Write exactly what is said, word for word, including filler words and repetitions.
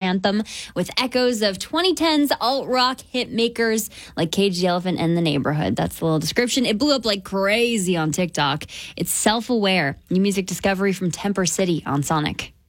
anthem with echoes of twenty tens alt-rock hit makers like Cage the Elephant and The Neighborhood. That's the little description. It blew up like crazy on TikTok. It's Self-Aware, new music discovery from Temper City on Sonic.